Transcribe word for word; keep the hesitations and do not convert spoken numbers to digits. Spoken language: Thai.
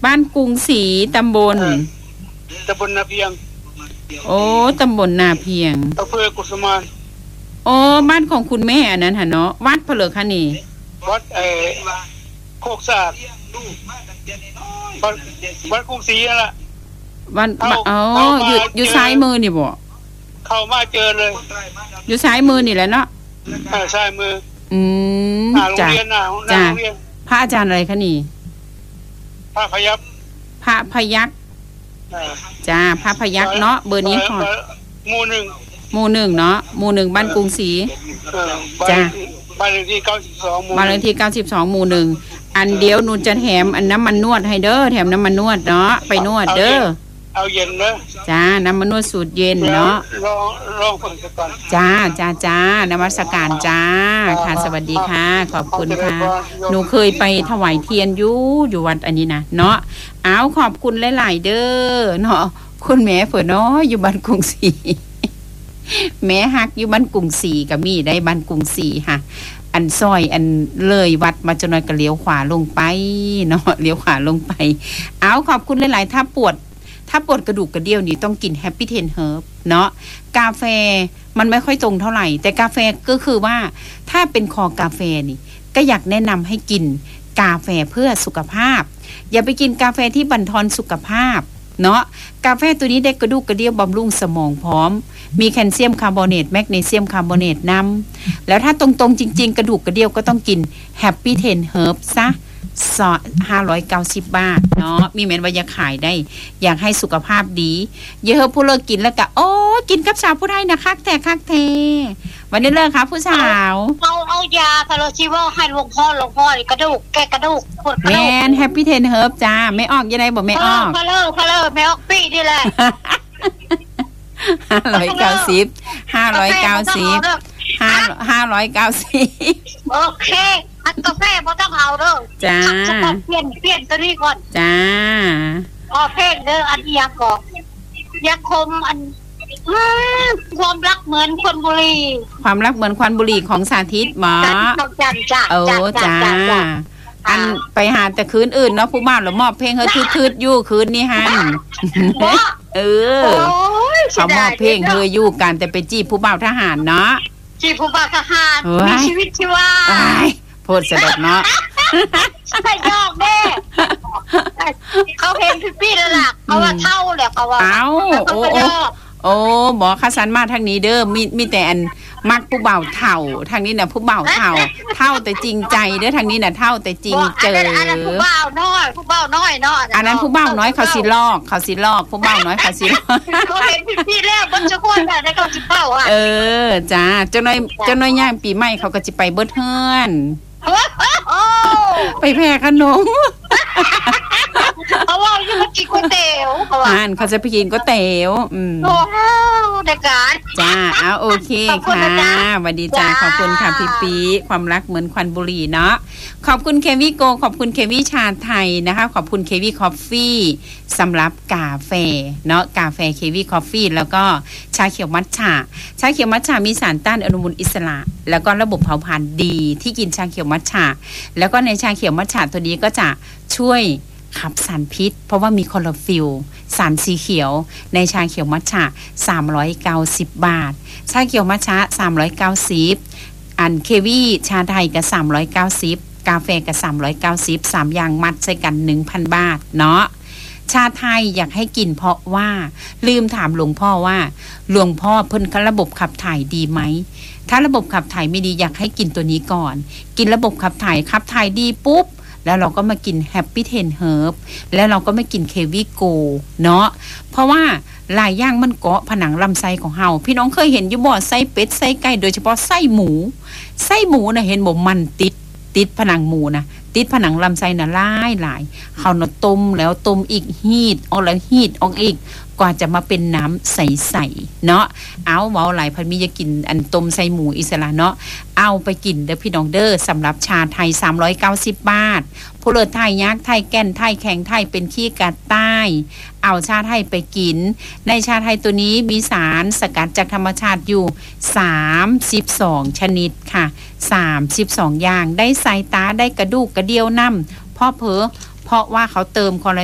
บ้านกรุงศรีตำบลตำบลนาเพียงโอ้ตำบลนาเพียงอำเภอกุสุมานโอ้บ้านของคุณแม่อันนั้นหั่นเนาะวัดเพลิกคะนี่วัดเอ่อโคกสะอาดวัดวัดกรุงศรีนั่นล่ะวันอ๋ออยู่อยู่ซ้ายมือนี่บ่เข้ามาเจอเลยอยู่ซ้ายมือนี่แหละเนาะเออซ้ายมืออืมจ้ะจ้ะพระอาจารย์อะไรคะนี่พระพยัคฆ์พระพยัคฆ์จ้าพระพยัคฆ์เนาะเบอร์นี้ฮอดหมู่หนึ่งหมู่หนึ่งเนาะหมู่หนึ่งบ้านกรุงศรีจ้าบ้านเลขที่เก้าสิบสองหมู่บ้านเลขที่เก้าสิบสองหมู่หนึ่งอันเดียวหนูจะแถมอันน้ำมันนวดให้เด้อแถมน้ำมันนวดเนาะไปนวดเด้อเอาเย็นเด้อจ้าน้ำมันนวดสูตรเย็นเนาะลองลองเปิดก่อนจ้าจ้าจ้านมัสการจ้าค่ะสวัสดีค่ะขอบคุณค่ะหนูเคยไปถวายเทียนอยู่อยู่วัดอันนี้นะเนาะเอาขอบคุณหลายๆเด้อเนาะคุณแม่เผื่อเนาะอยู่บ้านกรุงศรีแม่ฮักอยู่บ้านกรุงศรีก็มีได้บ้านกรุงศรีค่ะอันซอยอันเลยวัดมาจนน้อยก็เลี้ยวขวาลงไปเนาะเลี้ยวขวาลงไปเอาขอบคุณหลายๆถ้าปวดถ้าปวดกระดูกกระเดี่ยวนี่ต้องกินแฮปปี้เทนเฮิร์บเนาะกาแฟมันไม่ค่อยตรงเท่าไหร่แต่กาแฟก็คือว่าถ้าเป็นคอกาแฟนี่ก็อยากแนะนำให้กินกาแฟเพื่อสุขภาพอย่าไปกินกาแฟที่บั่นทอนสุขภาพเนาะกาแฟตัวนี้ได้กระดูกกระเดี่ยวบำรุงสมองพร้อมมีแคลเซียมคาร์บอเนตแมกนีเซียมคาร์บอเนตนำแล้วถ้าตรงๆจริงๆกระดูกกระเดี่ยวก็ต้องกินแฮปปี้เทนเฮิร์บซะสอห้าร้อยเก้าสิบบาทเนาะมีแม้ว่าจะขายได้อยากให้สุขภาพดีเยอะผู้เลิกกินแล้วก็โอ้กินกับสาวผู้ไทยนะคักแต่คักเทวันนี้เลิกครับผู้สาวเอาเอายาพาราซิวอลให้หลวงพ่อหลวงพ่อกระดูกแกกระดูกปวดกระดูกแมนแฮปปี้เทนเฮิร์บจ้าไม่ออกยังไงบอกไม่ออกพะเลิกพะเลิกไม่ออกปีนี่แหละห้าร้อยเก้าสิบห้าร้อยเก้าสิบห้าห้าร้อยเก้าสิบโอเคอันกาแฟบ่ต้องเอาเด้อจ้าเปลี่ยนเปลี่ยนตัวนี้ก่อนจ้าอ๋อเพลงเด้ออันยาก่อนยาคมอันความรักเหมือนควันบุหรี่ความรักเหมือนควันบุหรี่ของสาธิตหมอจ้าจ้าโอ้จ้าอันไปหาแต่คืนอื่นเนาะผู้บ้านหรือมอบเพลงเขาทืดๆอยู่คืนนี้ฮันเออเขามอบเพลงเธออยู่กันแต่ไปจีบผู้บ่าวทหารเนาะจีบผู้บ่าวทหารมีชีวิตชีวาโพดเสด็จเนาะใช่ยอกแม่เขาเพลงพี่ๆแล้วล่ะเขาว่าเท่าแหละเขาว่าเอ้าโอ้โอ้หมอคัสันมาทางนี้เด้อมีมีแต่อันมักผู้บ่าวเฒ่าทางนี้น่ะผู้บ่าวเฒ่าเฒ่าแต่จริงใจเด้อทางนี้น่ะเฒ่าแต่จริงเจออันนั้นผู้บ่าวน้อยผู้บ่าวน้อยเนาะอันนั้นผู้บ่าวน้อยเขาสิลอกเขาสิลอกผู้บ่าวน้อยเขาสิลอกเขาเห็นพี่ๆแล้วมันจะคนน่ะได้เขาสิเป้าอ่ะเออจ้าเจ้าน้อยเจ้าน้อยย่างปีใหม่เขาก็สิไปเบิดเฮือนไปแพ้ขนมเขาว่าจะมากินก๋วยเตี๋ยวเขาว่าเขาจะไปกินก๋วยเตี๋ยวอืมโอ้โหเด็กการจ้าเอาโอเคค่ะสวัสดีจ้าขอบคุณค่ะพี่ปีความรักเหมือนควันบุหรี่เนาะขอบคุณเควีโกขอบคุณเควีชาไทยนะคะขอบคุณเควีคอฟฟี่สำหรับกาแฟเนาะกาแฟเควีคอฟฟี่แล้วก็ชาเขียวมัทฉะชาเขียวมัทฉะมีสารต้านอนุมูลอิสระแล้วก็ระบบเผาผลาญดีที่กินชาเขียวมัทฉะแล้วก็ในชาเขียวมัทฉะตัวนี้ก็จะช่วยขับสารพิษเพราะว่ามีคลอโรฟิลสารสีเขียวในชาเขียวมัทฉะสามร้อยเก้าสิบบาทชาเขียวมัทฉะสามร้อยเก้าสิบอันเควีชาไทยก็สามร้อยเก้าสิบกาแฟก็สามร้อยเก้าสิบสามอย่างมัดใส่กัน หนึ่งพัน บาทเนาะชาไทยอยากให้กินเพราะว่าลืมถามหลวงพ่อว่าหลวงพ่อเพิ่นระบบขับถ่ายดีไหมถ้าระบบขับถ่ายไม่ดีอยากให้กินตัวนี้ก่อนกินระบบขับถ่ายขับถ่ายดีปุ๊บแล้วเราก็มากินแฮปปี้เทนเฮิร์บแล้วเราก็มากินเควีโกเนาะเพราะว่าหลายอย่างมันเกาะผนังลำไส้ของเฮาพี่น้องเคยเห็นอยู่บ่ไส้เป็ดไส้ไก่โดยเฉพาะไส้หมูไส้หมูน่ะเห็นบ่มันติดติดผนังหมูนะติดผนังลำไส้น่ะหลายหลายเขาน่ะต้มแล้วต้มอีกฮีดออกแล้วฮีดออกอีกกว่าจะมาเป็นน้ำใสๆเนาะเอาเว้าหลายพันมีจะกินอันต้มใส่หมูอิสระเนาะเอาไปกินเด้อพี่น้องเด้อสำหรับชาไทยสามร้อยเก้าสิบบาทผู้เลิศไทยยักษ์ไทยแก่นไทยแข็งไทยเป็นขี้กาดใต้เอาชาไทยไปกินในชาไทยตัวนี้มีสารสกัดจากธรรมชาติอยู่สามสิบสองชนิดค่ะสามสิบสองอย่างได้สายตาได้กระดูกกระเดี่ยวน้ำพ่อเพอเพราะว่าเขาเติมคอล